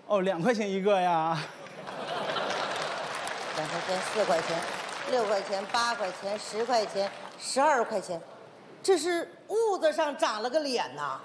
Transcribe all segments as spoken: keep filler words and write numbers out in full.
哦，两块钱一个呀。 两块钱、四块钱、六块钱、八块钱、十块钱、十二块钱，这是痦子上长了个脸呐！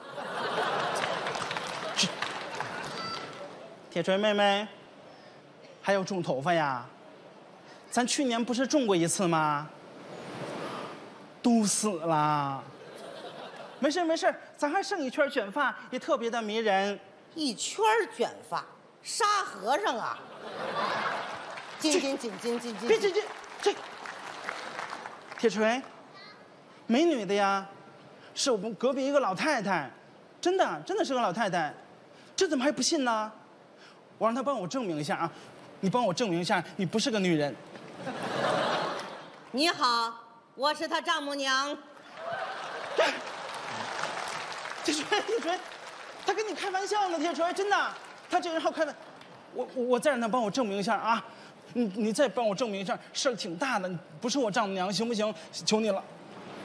铁锤妹妹，还有种头发呀？咱去年不是种过一次吗？都死了。没事没事，咱还剩一圈卷发，也特别的迷人。 一圈卷发，沙和尚啊！紧紧紧紧紧紧！ 别这这这！铁锤，美女的呀，是我们隔壁一个老太太，真的真的是个老太太，这怎么还不信呢？我让她帮我证明一下啊，你帮我证明一下，你不是个女人。 你好，我是她丈母娘。 铁锤，铁锤，他跟你开玩笑呢，铁锤，真的，他这个人好开玩。我我再让他帮我证明一下啊，你你再帮我证明一下，事儿挺大的，不是我丈母娘，行不行？求你了。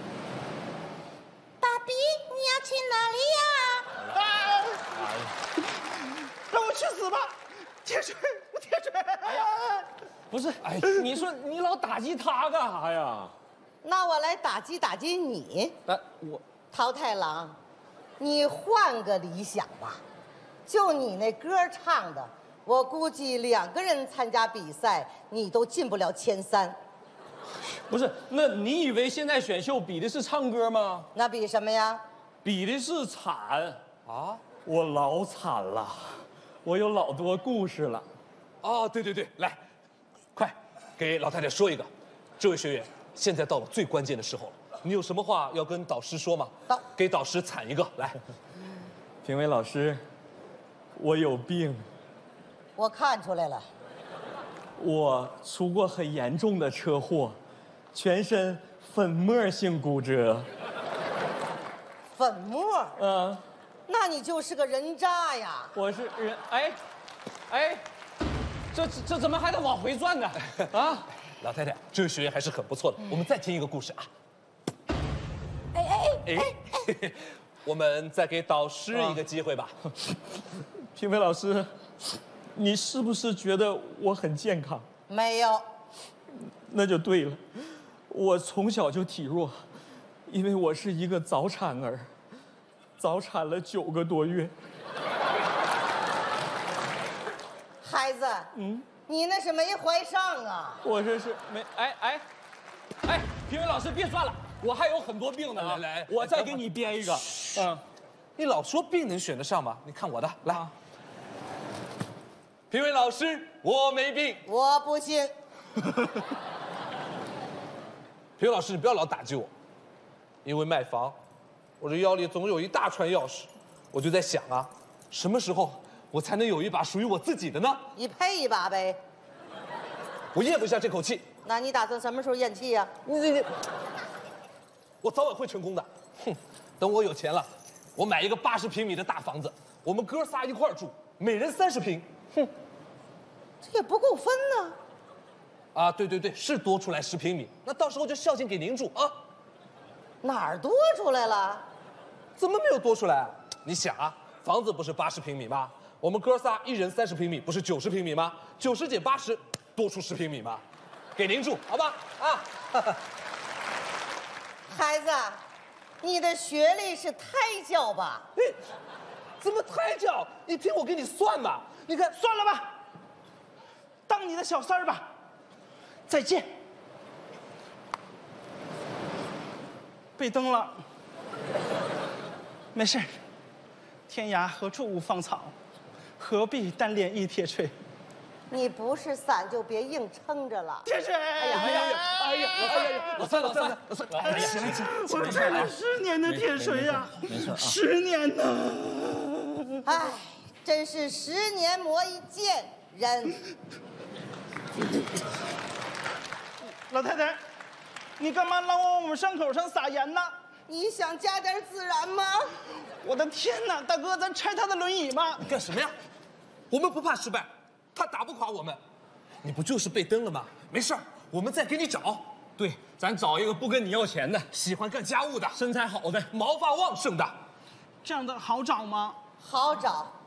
爸比，你要去哪里呀？ 啊！让我去死吧，铁锤，铁锤！哎呀， 不是，哎，你说你老打击他干啥呀？ 那我来打击打击你。 哎，我桃太郎，你换个理想吧，就你那歌唱的，我估计两个人参加比赛，你都进不了前三。 不是，那你以为现在选秀比的是唱歌吗？ 那比什么呀？ 比的是惨啊！我老惨了，我有老多故事了。 哦，对对对，来，快给老太太说一个。这位学员，现在到了最关键的时候了，你有什么话要跟导师说吗？ 导给导师惨一个，来。 评委老师，我有病， 我看出来了， 我出过很严重的车祸，全身粉末性骨折。 粉末， 嗯， 那你就是个人渣呀！ 我是人，哎，哎，这这这怎么还得往回转呢？啊！ 老太太，这位学员还是很不错的。我们再听一个故事啊。 哎哎哎哎，我们再给导师一个机会吧。 评委老师，你是不是觉得我很健康？ 没有， 那就对了，我从小就体弱，因为我是一个早产儿，早产了九个多月。 孩子，嗯，你那是没怀上啊！ 我这是没哎哎哎，评委老师别转了，我还有很多病呢啊！ 来来我再给你编一个。嗯， 你老说病能选得上吗？你看我的，来。啊、评委老师，我没病。 我不信。 评委老师，你不要老打击我，因为卖房，我这腰里总有一大串钥匙，我就在想啊，什么时候我才能有一把属于我自己的呢？ 你配一把呗。 我咽不下这口气。 那你打算什么时候咽气呀？ 你你你，我早晚会成功的。哼，等我有钱了，我买一个八十平米的大房子，我们哥仨一块儿住，每人三十平。哼， 这也不够分呢。 啊，对对对，是多出来十平米，那到时候就孝敬给您住啊。 哪儿多出来了？ 怎么没有多出来？你想啊，房子不是八十平米吗？我们哥仨一人三十平米，不是九十平米吗？九十减八十，多出十平米吗？给您住，好吧？啊， 孩子，你的学历是胎教吧？ 你怎么胎教？你听我给你算吧。你看， 算了吧，当你的小三儿吧。再见。被蹬了，没事。天涯何处无芳草，何必单恋一铁锤。 你不是伞就别硬撑着了。 铁锤！哎呀哎呀哎呀哎呀！老三老三老三， 哎呀，行行，我练了十年的铁锤呀， 没事啊， 十年呢。 哎，真是十年磨一剑人。 老太太，你干嘛老往我们伤口上撒盐呢？ 你想加点孜然吗？ 我的天哪，大哥，咱拆他的轮椅吧！ 你干什么呀？我们不怕失败，他打不垮我们。你不就是被蹬了吗？没事儿，我们再给你找。 对，咱找一个不跟你要钱的， 喜欢干家务的， 身材好的， 毛发旺盛的。 这样的好找吗？ 好找，